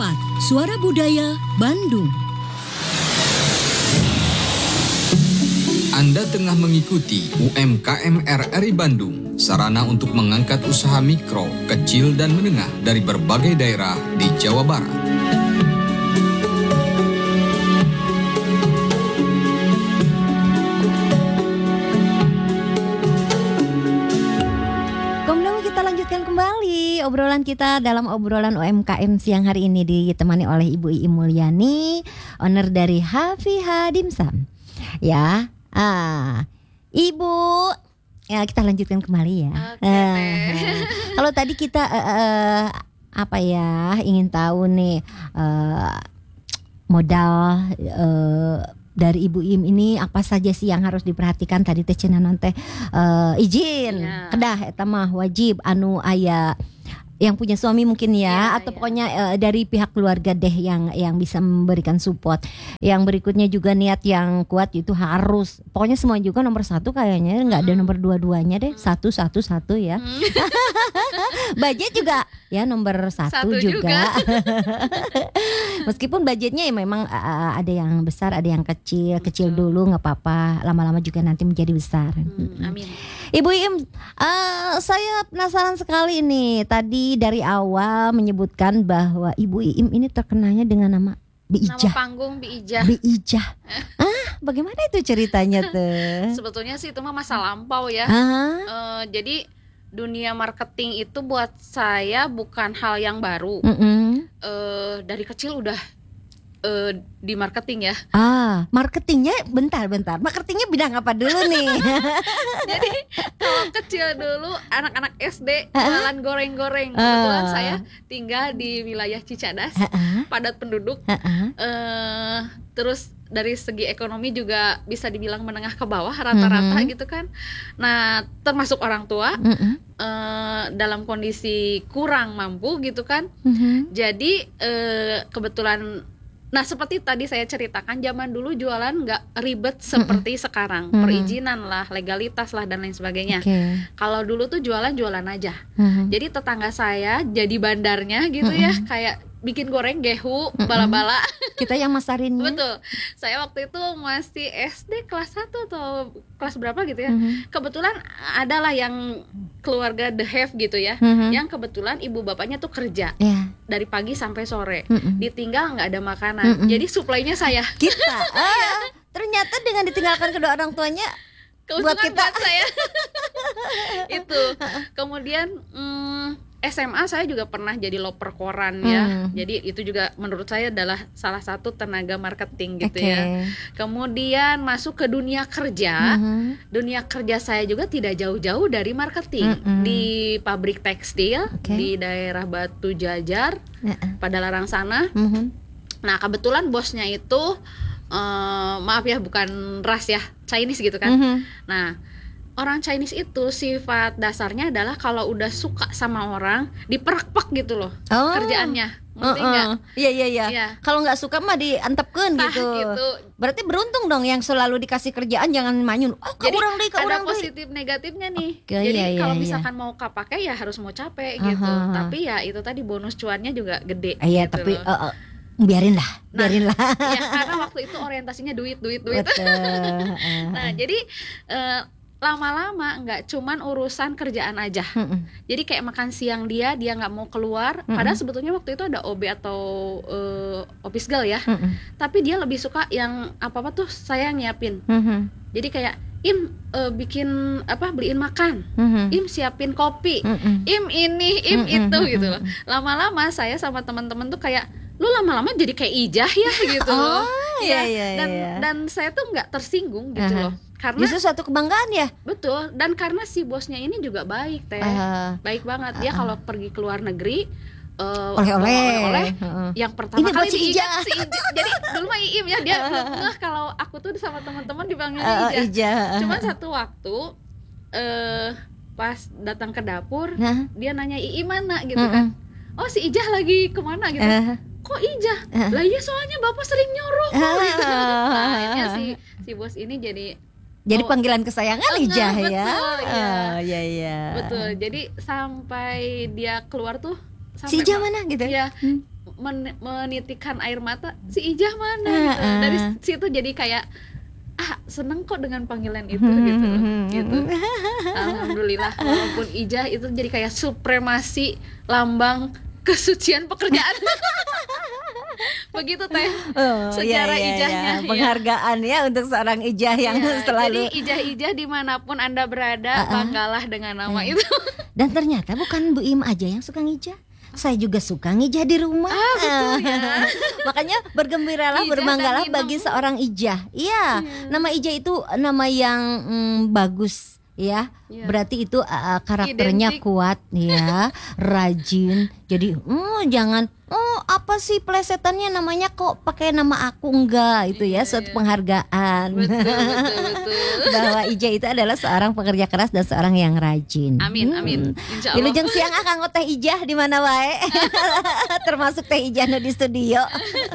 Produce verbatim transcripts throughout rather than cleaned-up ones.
empat Suara Budaya Bandung. Anda tengah mengikuti U M K M R R I Bandung, sarana untuk mengangkat usaha mikro, kecil, dan menengah dari berbagai daerah di Jawa Barat. Lanjutkan kembali obrolan kita dalam obrolan U M K M siang hari ini ditemani oleh Ibu Iim Mulyani, owner dari Hafiha Dimsum. Ya, ah, Ibu, ya kita lanjutkan kembali ya. Okay, uh, kalau tadi kita uh, uh, apa ya ingin tahu nih uh, modal uh, dari Ibu Iim ini apa saja sih yang harus diperhatikan tadi teh cenah non teh uh, izin yeah. Kedah eta mah wajib anu aya yang punya suami mungkin ya yeah, atau yeah. pokoknya uh, dari pihak keluarga deh yang yang bisa memberikan support. Yang berikutnya juga niat yang kuat itu harus pokoknya semua juga nomor satu kayaknya nggak ada nomor dua-duanya deh satu satu satu ya. Budget juga ya nomor satu, satu juga, juga. Meskipun budgetnya ya memang uh, ada yang besar ada yang kecil kecil Betul. Dulu nggak apa-apa lama-lama juga nanti menjadi besar. hmm, Amin. Ibu Iim, uh, saya penasaran sekali nih tadi dari awal menyebutkan bahwa Ibu Iim ini terkenalnya dengan nama Biijah. Nama panggung Biijah. Biijah. Ah, bagaimana itu ceritanya tuh? Sebetulnya sih itu mah masa lampau ya. Uh, jadi dunia marketing itu buat saya bukan hal yang baru. Mm-hmm. Uh, dari kecil udah uh, di marketing ya. Ah, marketingnya bentar-bentar. Marketingnya bidang apa dulu nih? Jadi kalau kecil dulu anak-anak S D jualan goreng-goreng. Kebetulan uh. saya tinggal di wilayah Cicadas, uh-uh. padat penduduk. Uh-uh. Uh, terus dari segi ekonomi juga bisa dibilang menengah ke bawah rata-rata uh-huh. gitu kan. Nah, termasuk orang tua uh-uh. uh, dalam kondisi kurang mampu gitu kan. Uh-huh. Jadi uh, kebetulan. Nah seperti tadi saya ceritakan zaman dulu jualan nggak ribet seperti mm-hmm. sekarang mm-hmm. perizinan lah, legalitas lah dan lain sebagainya. Okay. Kalau dulu tuh jualan jualan aja. Mm-hmm. Jadi tetangga saya jadi bandarnya gitu mm-hmm. ya kayak bikin goreng gehu mm-hmm. bala-bala. Kita yang masarinnya. Betul. Saya waktu itu masih S D kelas satu atau kelas berapa gitu ya. Mm-hmm. Kebetulan adalah yang keluarga The Have gitu ya. Mm-hmm. Yang kebetulan ibu bapaknya tuh kerja. Yeah. Dari pagi sampai sore. Mm-hmm. Ditinggal nggak ada makanan. Mm-hmm. Jadi suplainya saya. Kita. Ah, ternyata dengan ditinggalkan kedua orang tuanya buat kita buat saya. Itu. Kemudian hmm, S M A saya juga pernah jadi loper koran ya. Hmm. Jadi itu juga menurut saya adalah salah satu tenaga marketing gitu okay. ya. Kemudian masuk ke dunia kerja. Hmm. Dunia kerja saya juga tidak jauh-jauh dari marketing. Hmm. Di pabrik tekstil okay. di daerah Batu Jajar, hmm. pada Larang sana. Hmm. Nah, kebetulan bosnya itu uh, maaf ya bukan ras ya, Chinese gitu kan. Hmm. Nah, orang Chinese itu sifat dasarnya adalah kalau udah suka sama orang diperpak gitu loh oh. kerjaannya, ngerti nggak? Uh-uh. Iya iya iya. Kalau nggak suka mah diantepkeun gitu. gitu. Berarti beruntung dong yang selalu dikasih kerjaan jangan manyun. Oh, jadi orang deh, ada positif deh. Negatifnya nih. Okay, jadi iya, kalau iya, misalkan iya. mau kapake ya harus mau capek uh-huh. gitu. Tapi ya itu tadi bonus cuannya juga gede. Iya gitu tapi. Uh, uh. biarin lah, biarin nah, lah. Ya karena waktu itu orientasinya duit, duit, duit. Betul. Nah jadi. Uh, lama-lama nggak cuman urusan kerjaan aja. Mm-mm. Jadi kayak makan siang dia dia nggak mau keluar. Mm-mm. Padahal sebetulnya waktu itu ada O B atau uh, office girl ya. Mm-mm. Tapi dia lebih suka yang apa-apa tuh saya nyiapin. Mm-hmm. Jadi kayak Im uh, bikin apa beliin makan, mm-hmm. Im siapin kopi, mm-hmm. Im ini, Im mm-hmm. itu gitu loh. Lama-lama saya sama teman-teman tuh kayak lu lama-lama jadi kayak Ijah ya gitu loh. Oh, ya, iya, iya, dan iya. dan saya tuh nggak tersinggung gitu uh-huh. loh. Karena justru suatu kebanggaan ya. Betul. Dan karena si bosnya ini juga baik teh, uh, baik banget. Dia uh, kalau pergi ke luar negeri uh, oleh-oleh, uh, yang pertama ini kali diingat si Ija. Jadi dulu mah Iim ya dia ngeh kalau aku tuh sama teman-teman dipanggil uh, Ija. Ija. Cuma satu waktu uh, pas datang ke dapur, uh, dia nanya Iim mana gitu uh, kan. Oh si Ija lagi kemana gitu. Uh, Kok Ija? Uh, lah iya soalnya bapak sering nyuruh uh, gitu. Nah akhirnya si si bos ini jadi Jadi oh, panggilan kesayangan oh, Ijah nah, ya. Betul, ya. Oh, ya, ya. Betul. Jadi sampai dia keluar tuh sampai si Ijah mana gitu. Ya. Hmm. men- menitikan air mata, si Ijah mana gitu. Dari situ jadi kayak ah seneng kok dengan panggilan itu gitu gitu. Alhamdulillah, walaupun Ijah itu jadi kayak supremasi lambang kesucian pekerjaan. Begitu teh oh, sejarah iya, iya, Ijahnya iya. Penghargaan ya. ya untuk seorang Ijah yang ya, selalu. Jadi Ijah-Ijah dimanapun Anda berada, uh-uh. banggalah dengan nama uh. itu. Dan ternyata bukan Bu Im aja yang suka ngijah, saya juga suka ngijah di rumah. Ah, betul ya. Makanya bergembiralah, berbanggalah bagi seorang Ijah. Iya, yeah. Nama Ijah itu nama yang mm, bagus ya. Yeah. Berarti itu uh, karakternya identik. Kuat ya, rajin. Jadi mm, jangan oh apa sih plesetannya namanya kok pakai nama aku, enggak itu ya, yeah, suatu yeah. penghargaan. Betul, betul, betul. Bahwa Ijah itu adalah seorang pekerja keras dan seorang yang rajin. Amin, hmm. amin. Insya Allah. Wilujeng siang akan teh Ijah di mana wae. Termasuk teh Ijah di studio.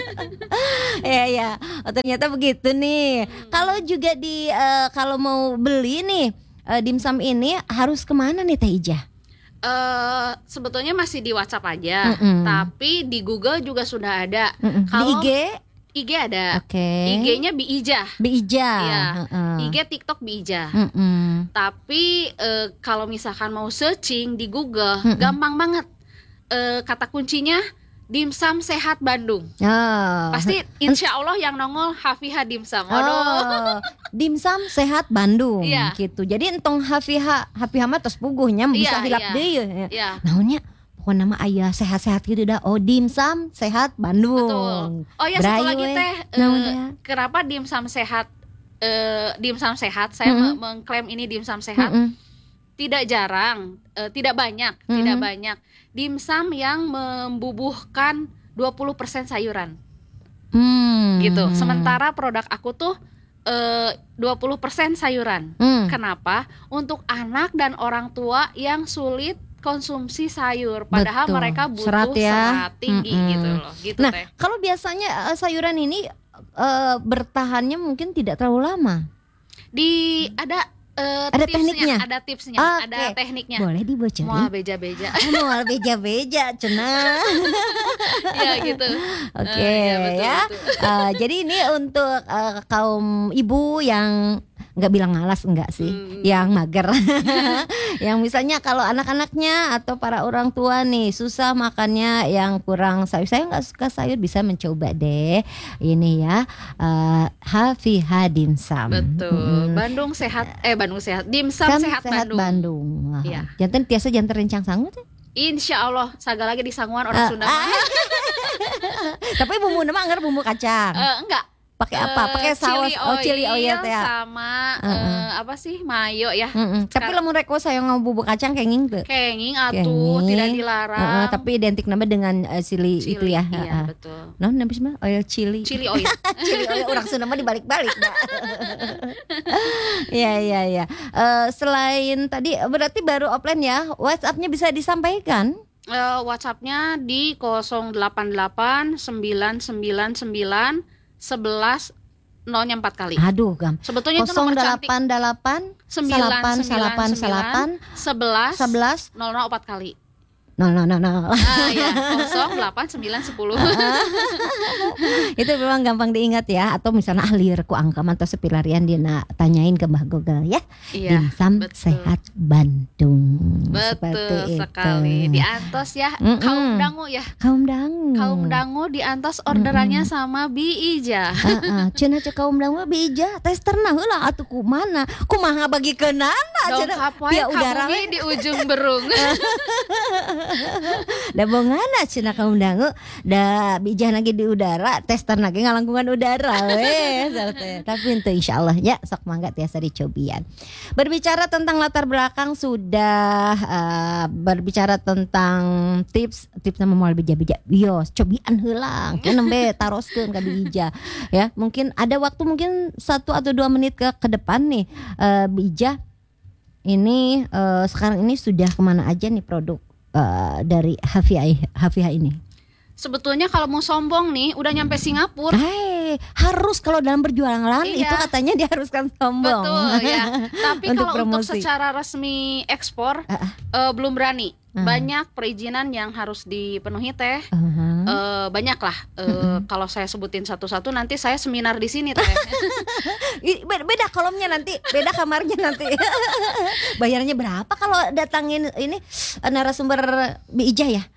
Ya ya. Oh, ternyata begitu nih. Hmm. Kalau juga di uh, kalau mau beli nih uh, dimsum ini harus kemana nih teh Ijah? Uh, sebetulnya masih di WhatsApp aja, mm-mm. tapi di Google juga sudah ada. Kalau di I G, I G ada. Okay. I G-nya Bi Ijah. Bi Ijah. Ya. Uh-uh. I G TikTok Bi Ijah. Mm-mm. Tapi uh, kalau misalkan mau searching di Google, Mm-mm. gampang banget. Uh, kata kuncinya Dimsum Sehat Bandung. Oh. Pasti insya Allah yang nongol Hafihah Dimsum. Oh. Dimsum Sehat Bandung, yeah. gitu. Jadi entong Hafihah, Hafihah mah terus puguhnya bisa yeah, hilap yeah. deui. Yeah. Naonnya pokoknya nama ayah sehat-sehat gitu dah. Oh, Dimsum Sehat Bandung. Betul. Oh ya, satu lagi teh, uh, kenapa Dimsum Sehat uh, Dimsum Sehat? Saya mm-hmm. mengklaim ini Dimsum Sehat. Mm-hmm. Tidak jarang, uh, tidak banyak, mm-hmm. tidak banyak dimsum yang membubuhkan dua puluh persen sayuran. Hmm. Gitu. Sementara produk aku tuh uh, dua puluh persen sayuran. Hmm. Kenapa? Untuk anak dan orang tua yang sulit konsumsi sayur, padahal Betul. Mereka butuh serat, ya? serat tinggi mm-hmm. gitu loh. Gitu nah, teh. Kalau biasanya uh, sayuran ini uh, bertahannya mungkin tidak terlalu lama. Di ada Uh, ada tipsnya, tekniknya, ada tipsnya, okay. ada tekniknya. Boleh dibocorin? Mual beja-beja. Mual beja-beja, cenah. Ya gitu. Oke okay, uh, ya. ya. Uh, jadi ini untuk uh, kaum ibu yang nggak bilang malas enggak sih, hmm. yang mager, yang misalnya kalau anak-anaknya atau para orang tua nih susah makannya yang kurang sayur, saya nggak suka sayur, bisa mencoba deh ini ya uh, Hafihah Dimsum. Betul. Hmm. Bandung sehat, eh Bandung sehat, Dimsum kan sehat, sehat Bandung. Bandung. Ya. Jantan tiasa jantan rencang sangut. Insya Allah, sagala lagi di Sanguan orang uh, Sunda. Uh, Tapi bumbu nama anggar bumbu kacang. Uh, enggak. Pakai apa? Pakai saus chili oh chili oil ya. Sama uh-uh. uh, apa sih mayo ya. Uh-uh. Tapi lamun rek saya ngau bubuk kacang kenging tuh. Kenging atuh tidak dilarang. Uh-uh. Tapi identik nama dengan uh, chili, chili itu ya. Iya uh-uh. betul. Nah, nabi mah oil chili. Chili oil. Chili oil orang Sunda mah dibalik-balik. Iya iya iya. Uh, selain tadi berarti baru offline ya. WhatsApp-nya bisa disampaikan? Uh, WhatsApp-nya di nol delapan delapan sembilan sembilan sembilan sebelas nolnya empat kali. Aduh gam. Sebetulnya itu nomor cantik. nol delapan delapan sembilan sembilan sembilan sebelas sebelas nol nol empat kali. nol nol nol nol. Ah ya, nol delapan sembilan sepuluh. Itu memang gampang diingat ya. Atau misalnya ahli ku angka atau sepilarian dia nak tanyain ke Mbah Google ya. Iya, Dimsum betul. Sehat Bandung. Betul sekali. Di Antos ya, Mm-mm. kaum dangu ya. Kaum dangu. Kaum dangu di Antos orderannya Mm-mm. sama Bi Ijah. Heeh, cenah cek kaum dangu Bi Ijah testerna heula atuh kumaha? Kumaha bagi keunana cenah. Dia udara di ujung berung. Da bongana cenah kaum dangu da bijah lagi di udara tester lagi ngalangkungan udara weh. Tapi ente insyaallah ya sok mangga tiasa dicobian. Berbicara tentang latar belakang sudah uh, berbicara tentang tips tips nama moal bija-bija yo cobian heulang kan nembe taroskeun ka bija ya. Mungkin ada waktu mungkin satu atau dua menit ke ke depan nih uh, bija ini uh, sekarang ini sudah kemana aja nih produk Uh, dari Hafihah Hafihah ini? Sebetulnya kalau mau sombong nih udah nyampe Singapura. Hey, harus kalau dalam berjualan iya. Itu katanya diharuskan sombong. Betul ya. Tapi untuk kalau promosi. Untuk secara resmi ekspor uh, uh. Uh, belum berani. banyak perizinan yang harus dipenuhi teh. Uh-huh. Uh, banyak lah. Uh, uh-uh. Kalau saya sebutin satu-satu nanti saya seminar di sini teh. Beda kolomnya nanti, beda kamarnya nanti. Bayarnya berapa kalau datangin ini narasumber B I J A ya?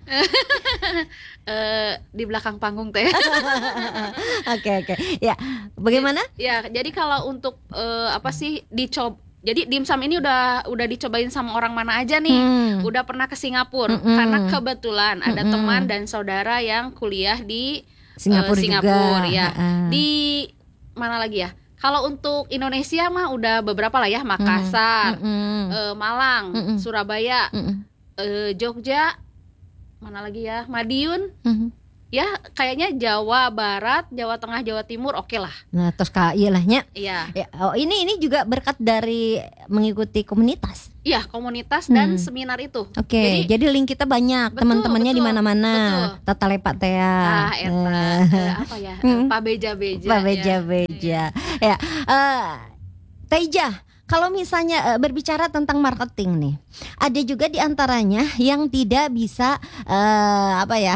uh, di belakang panggung teh. Oke oke. Ya, bagaimana? Ya, jadi kalau untuk uh, apa sih dicoba. Jadi dimsum ini udah udah dicobain sama orang mana aja nih? Hmm. Udah pernah ke Singapura mm-mm. karena kebetulan mm-mm. ada teman dan saudara yang kuliah di Singapura, uh, Singapura ya. Uh. Di mana lagi ya? Kalau untuk Indonesia mah udah beberapa lah ya, Makassar, mm-mm. uh, Malang, mm-mm. Surabaya, mm-mm. Uh, Jogja, mana lagi ya? Madiun. Mm-hmm. Ya kayaknya Jawa Barat, Jawa Tengah, Jawa Timur oke okay lah. Nah terus kak iya lahnya. Iya. Ya, oh, ini ini juga berkat dari mengikuti komunitas. Iya komunitas dan hmm. seminar itu. Oke. Okay. Jadi, jadi link kita banyak, teman-temannya di mana-mana. Tata lepak teh. Ah, eta. uh, apa ya? Hmm. Pak Beja-beja. Pak Beja-beja. Ya. ya. Uh, Taijah. Kalau misalnya uh, berbicara tentang marketing nih, ada juga di antaranya yang tidak bisa uh, apa ya?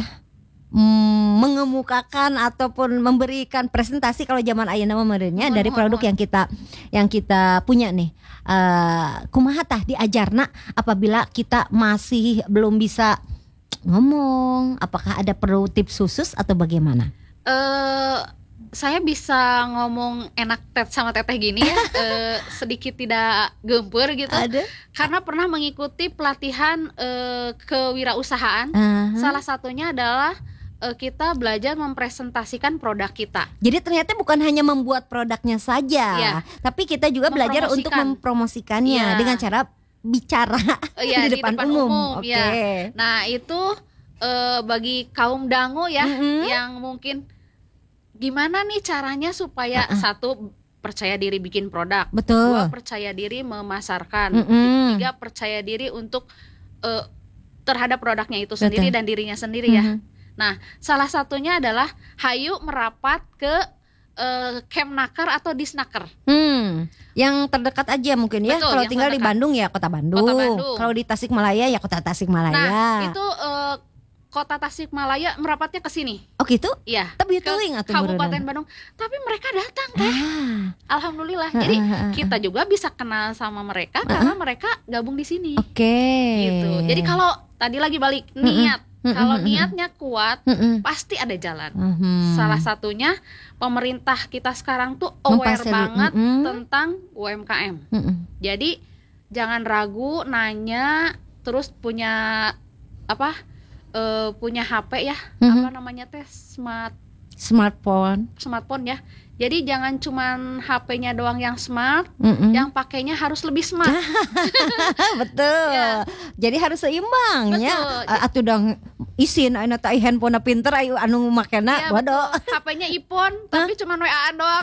mengemukakan ataupun memberikan presentasi kalau zaman ayeuna meureunnya dari produk yang kita yang kita punya nih. Uh, kumaha tah diajarna apabila kita masih belum bisa ngomong, apakah ada perlu tips khusus atau bagaimana? Uh, saya bisa ngomong enak tet sama teteh gini ya, uh, sedikit tidak gempur gitu. Ada? Karena pernah mengikuti pelatihan uh, kewirausahaan. Uh-huh. Salah satunya adalah kita belajar mempresentasikan produk kita. Jadi ternyata bukan hanya membuat produknya saja, ya. Tapi kita juga belajar untuk mempromosikannya ya. Dengan cara bicara ya, di, depan di depan umum. umum Oke. Ya. Nah itu uh, bagi kaum dangu ya, mm-hmm. yang mungkin gimana nih caranya supaya uh-uh. satu percaya diri bikin produk, betul. Dua percaya diri memasarkan, mm-hmm. tiga percaya diri untuk uh, terhadap produknya itu sendiri betul. Dan dirinya sendiri mm-hmm. ya. Nah, salah satunya adalah hayu merapat ke uh, Kemnaker atau Disnaker. Hmm, yang terdekat aja mungkin ya. Betul, kalau tinggal terdekat. Di Bandung ya Kota Bandung. Kota Bandung. Kalau di Tasikmalaya ya Kota Tasikmalaya. Nah, itu uh, Kota Tasikmalaya merapatnya ke sini. Oh gitu? Iya. Tapi teuing atuh Kabupaten Bandung. Tapi mereka datang teh. Ah. Alhamdulillah. Jadi ah, ah, kita juga bisa kenal sama mereka ah, karena mereka gabung di sini. Oke. Okay. Gitu. Jadi kalau tadi lagi balik niat. Mm-mm. Kalau niatnya kuat, Mm-mm. pasti ada jalan. Mm-hmm. Salah satunya pemerintah kita sekarang tuh aware Mempasir. banget Mm-mm. tentang U M K M. Mm-mm. Jadi jangan ragu nanya, terus punya apa? Uh, punya H P ya, mm-hmm. apa namanya teh smart smartphone. Smartphone ya. Jadi jangan cuman H P-nya doang yang smart, Mm-mm. yang pakainya harus lebih smart. Betul. Ya. Jadi harus seimbangnya. Atuh dong isin ayeuna teh handphone pinter ayo anu makena bodoh. H P-nya iPhone tapi cuma W A-an doang.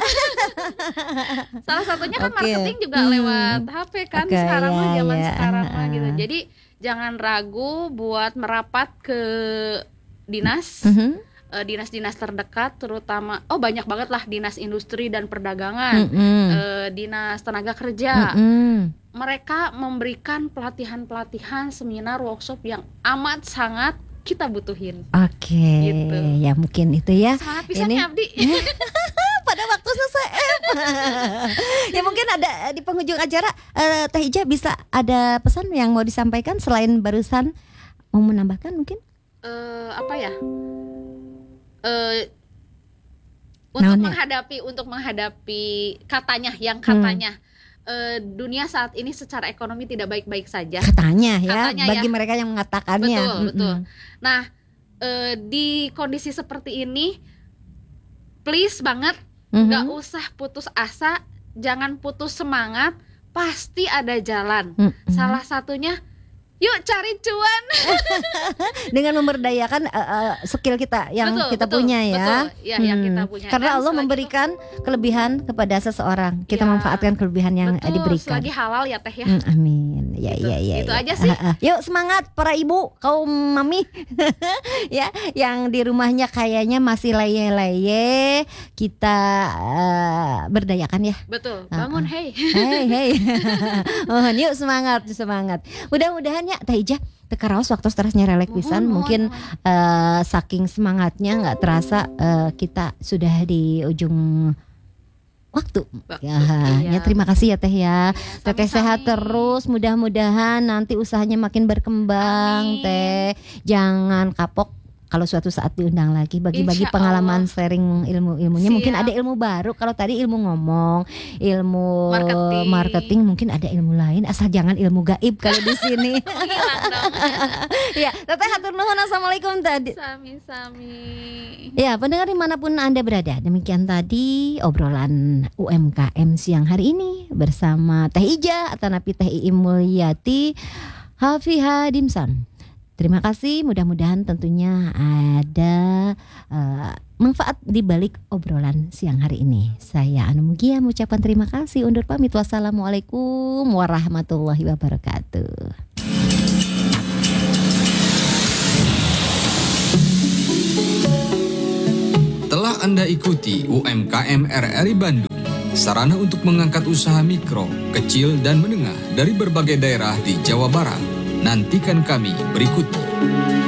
Salah satunya kan okay. marketing juga hmm. lewat H P kan okay, sekarang mah ya, zaman ya. sekarang mah gitu. Jadi jangan ragu buat merapat ke dinas. Mm-hmm. Dinas-dinas terdekat terutama oh banyak banget lah dinas industri dan perdagangan, mm-hmm. uh, dinas tenaga kerja, mm-hmm. mereka memberikan pelatihan-pelatihan seminar workshop yang amat sangat kita butuhin. Oke, okay. gitu. Ya mungkin itu ya. Sangat bisa nih Abdi. Pada waktu selesai. Ya mungkin ada di penghujung acara uh, Teh Ija bisa ada pesan yang mau disampaikan selain barusan mau menambahkan mungkin? Uh, apa ya? Uh, untuk Naonnya? menghadapi untuk menghadapi katanya yang katanya hmm. uh, dunia saat ini secara ekonomi tidak baik-baik saja katanya ya katanya bagi ya. mereka yang mengatakannya betul mm-hmm. betul. Nah uh, di kondisi seperti ini please banget nggak mm-hmm. usah putus asa, jangan putus semangat, pasti ada jalan. Mm-hmm. Salah satunya yuk cari cuan dengan memberdayakan uh, uh, skill kita yang betul, kita betul, punya ya. Betul, ya hmm. yang kita punya. Karena Dan Allah memberikan itu, kelebihan kepada seseorang. Kita ya, manfaatkan kelebihan yang betul, diberikan. Selagi halal ya Teh ya. Hmm, amin. Ya gitu, ya ya. Itu ya. aja sih. Uh, uh. Yuk semangat para ibu, kaum mami ya yang di rumahnya kayaknya masih leye-leye. Kita uh, berdayakan ya. Betul. Bangun uh, uh. hey. Hey hey. Oh, yuk semangat semangat. Mudah-mudahan ya Teh Ija, teu karaos waktu stresnya relek pisan, Mohon, mungkin mohon, eh, saking semangatnya nggak terasa eh, kita sudah di ujung waktu. Waktu, Ya, iya. ya terima kasih ya Teh ya. Teteh Sami-sami. sehat terus, mudah-mudahan nanti usahanya makin berkembang, Amin. Teh. Jangan kapok kalau suatu saat diundang lagi, bagi-bagi Insya pengalaman Allah. sharing ilmu-ilmunya. Mungkin Siap. ada ilmu baru. Kalau tadi ilmu ngomong, ilmu Marketing. marketing, mungkin ada ilmu lain. Asal jangan ilmu gaib kalau di sini. Hilang dong. Ya, Teteh hatur nuhun. Assalamualaikum tadi. Sami-sami. Ya, pendengar dimanapun Anda berada, demikian tadi obrolan U M K M siang hari ini bersama Teh Ija atau Napi Teh Iim Mulyati Hafiha Dimsum. Terima kasih, mudah-mudahan tentunya ada uh, manfaat di balik obrolan siang hari ini. Saya Anu Mugia mengucapkan terima kasih, undur pamit. Wassalamualaikum warahmatullahi wabarakatuh. Telah Anda ikuti U M K M R R I Bandung, sarana untuk mengangkat usaha mikro, kecil, dan menengah dari berbagai daerah di Jawa Barat. Nantikan kami berikutnya.